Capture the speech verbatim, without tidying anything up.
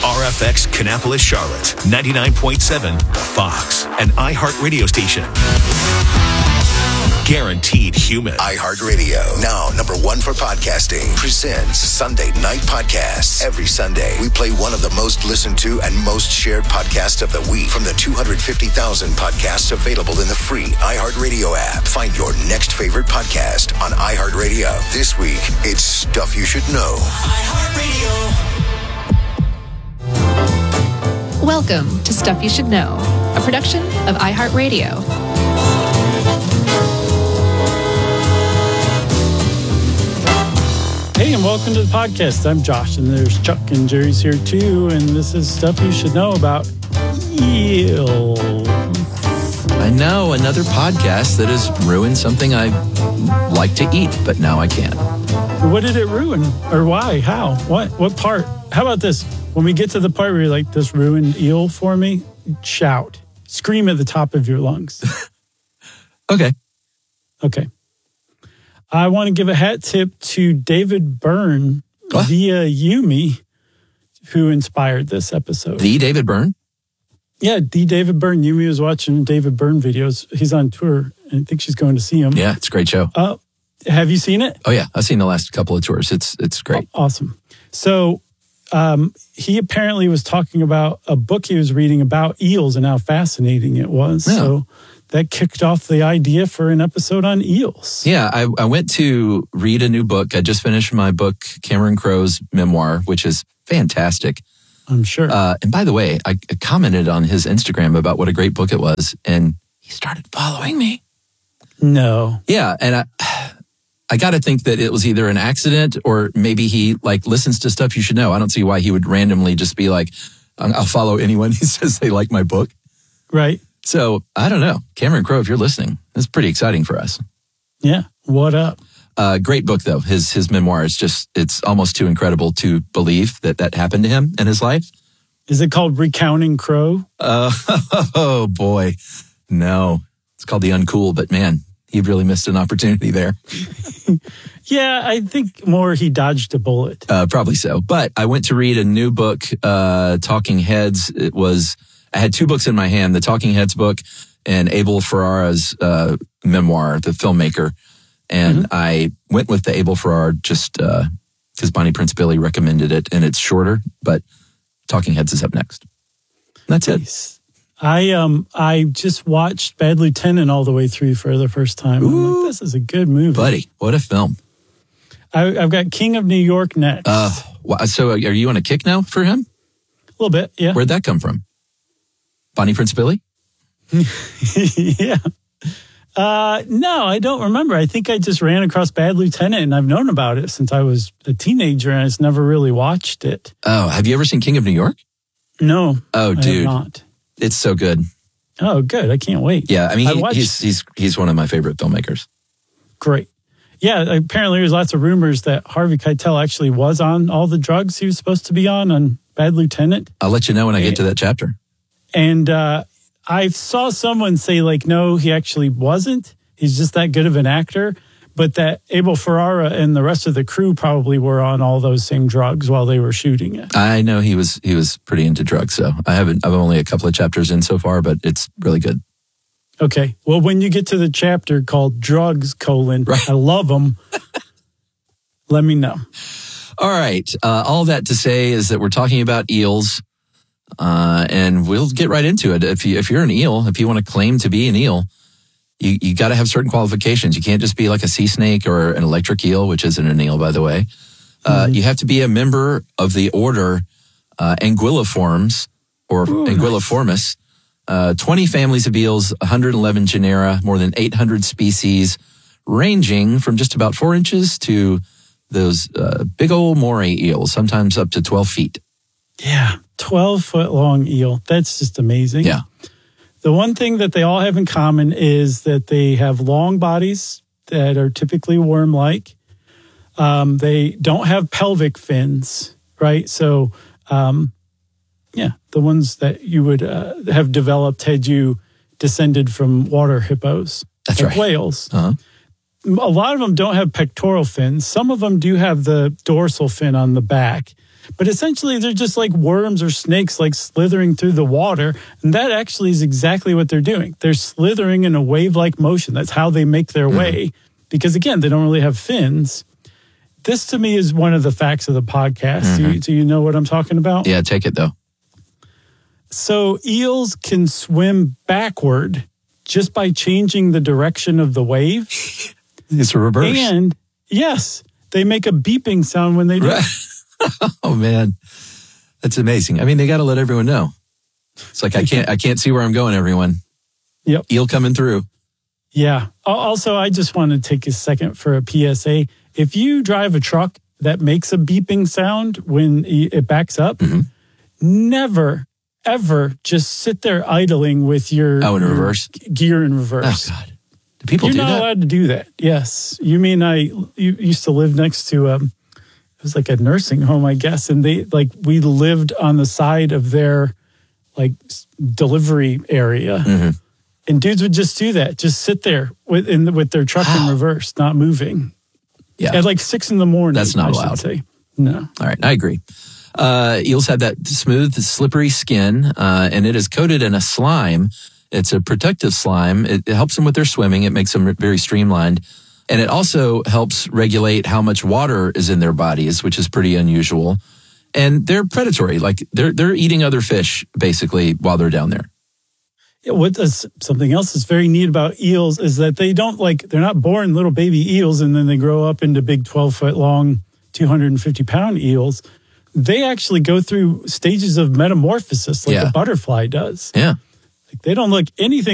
R F X Kannapolis, Charlotte, ninety-nine point seven Fox, an iHeart radio station. Guaranteed human. iHeartRadio, now number one for podcasting, presents Sunday Night Podcasts. Every Sunday, we play one of the most listened to and most shared podcasts of the week from the two hundred fifty thousand podcasts available in the free iHeartRadio app. Find your next favorite podcast on iHeartRadio. This week, it's Stuff You Should Know. iHeartRadio. Welcome to Stuff You Should Know, a production of iHeartRadio. Hey, and welcome to the podcast. I'm Josh, and there's Chuck and Jerry's here too, and this is Stuff You Should Know about eels. I know, another podcast that has ruined something I like to eat, but now I can't. What did it ruin? Or why? How? What? What part? How about this? When we get to the part where you're like, this ruined eel for me, shout. Scream at the top of your lungs. Okay. Okay. I want to give a hat tip to David Byrne what? via Yumi, who inspired this episode. The David Byrne? Yeah, the David Byrne. Yumi was watching David Byrne videos. He's on tour, and I think she's going to see him. Yeah, it's a great show. Uh, have you seen it? Oh, yeah. I've seen the last couple of tours. It's it's great. Oh, awesome. So um, he apparently was talking about a book he was reading about eels and how fascinating it was. Yeah. So that kicked off the idea for an episode on eels. Yeah, I, I went to read a new book. I just finished my book, Cameron Crowe's memoir, which is fantastic. I'm sure. Uh, and by the way, I commented on his Instagram about what a great book it was, and he started following me. No. Yeah, and I, I got to think that it was either an accident or maybe he like listens to Stuff You Should Know. I don't see why he would randomly just be like, I'll follow anyone who says they like my book. Right. So, I don't know. Cameron Crowe, if you're listening, it's pretty exciting for us. Yeah. What up? Uh, great book, though. His his memoir is just, it's almost too incredible to believe that that happened to him in his life. Is it called Recounting Crowe? Uh, oh, boy. No. It's called The Uncool, but man, he really missed an opportunity there. Yeah, I think more he dodged a bullet. Uh, probably so. But I went to read a new book, uh, Talking Heads. It was... I had two books in my hand, the Talking Heads book and Abel Ferrara's uh, memoir, the filmmaker. And mm-hmm. I went with the Abel Ferrara just because uh, Bonnie Prince Billy recommended it, and it's shorter, but Talking Heads is up next. That's nice. it. I um I just watched Bad Lieutenant all the way through for the first time. I'm like, this is a good movie. Buddy, what a film. I, I've got King of New York next. Uh, so are you on a kick now for him? A little bit, yeah. Where'd that come from? Bonnie Prince Billy? Yeah. Uh, no, I don't remember. I think I just ran across Bad Lieutenant, and I've known about it since I was a teenager, and I just never really watched it. Oh, have you ever seen King of New York? No. Oh, dude. I have not. It's so good. Oh, good. I can't wait. Yeah, I mean, he, I watched... he's he's he's one of my favorite filmmakers. Great. Yeah, apparently there's lots of rumors that Harvey Keitel actually was on all the drugs he was supposed to be on on Bad Lieutenant. I'll let you know when I get to that chapter. And uh, I saw someone say, like, no, he actually wasn't. He's just that good of an actor. But that Abel Ferrara and the rest of the crew probably were on all those same drugs while they were shooting it. I know he was he was pretty into drugs, so I haven't. I'm only a couple of chapters in so far, but it's really good. Okay. Well, when you get to the chapter called Drugs, colon, right. I love them, let me know. All right. Uh, all that to say is that we're talking about eels. Uh, and we'll get right into it. If you, if you're an eel, if you want to claim to be an eel, you, you got to have certain qualifications. You can't just be like a sea snake or an electric eel, which isn't an eel, by the way. Uh, mm-hmm. You have to be a member of the order, uh, Anguilliformes or Ooh, Anguilliformis. Nice. Uh, twenty families of eels, one hundred eleven genera, more than eight hundred species, ranging from just about four inches to those, uh, big old moray eels, sometimes up to twelve feet. Yeah. twelve foot long eel. That's just amazing. Yeah. The one thing that they all have in common is that they have long bodies that are typically worm-like. Um, they don't have pelvic fins, right? So, um, yeah, the ones that you would uh, have developed had you descended from water hippos. That's like right. Whales. Uh-huh. a lot of them don't have pectoral fins. Some of them do have the dorsal fin on the back. But essentially, they're just like worms or snakes, like slithering through the water. And that actually is exactly what they're doing. They're slithering in a wave-like motion. That's how they make their mm-hmm. way. Because, again, they don't really have fins. This, to me, is one of the facts of the podcast. Mm-hmm. Do, you, do you know what I'm talking about? Yeah, take it, though. So eels can swim backward just by changing the direction of the wave. It's a reverse. And, yes, they make a beeping sound when they do it. Oh, man. That's amazing. I mean, they got to let everyone know. It's like, I can't I can't see where I'm going, everyone. Yep. Eel coming through. Yeah. Also, I just want to take a second for a P S A. If you drive a truck that makes a beeping sound when it backs up, mm-hmm. never, ever just sit there idling with your, oh, in your reverse? gear in reverse. Oh, God. Do people You're do that? You're not allowed to do that. Yes. You mean I you used to live next to, um, it was like a nursing home, I guess. And they, like, we lived on the side of their, like, delivery area. Mm-hmm. And dudes would just do that. Just sit there with in, with their truck wow. in reverse, not moving. Yeah. At like six in the morning. That's not I allowed. Should say. No. All right. I agree. Uh, eels have that smooth, slippery skin, uh, and it is coated in a slime. It's a protective slime. It, it helps them with their swimming. It makes them very streamlined. And it also helps regulate how much water is in their bodies, which is pretty unusual. And they're predatory. Like they're they're eating other fish, basically, while they're down there. Yeah, what does something else that's very neat about eels is that they don't like, they're not born little baby eels and then they grow up into big twelve foot long, two hundred fifty pound eels. They actually go through stages of metamorphosis like yeah. a butterfly does. Yeah. Like they don't look anything